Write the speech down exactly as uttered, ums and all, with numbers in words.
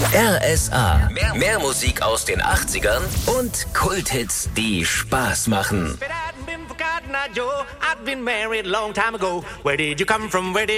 R S A. Mehr, mehr Musik aus den achtzigern und Kulthits, die Spaß machen. I'd been married a long time ago. Where did you come from? Where did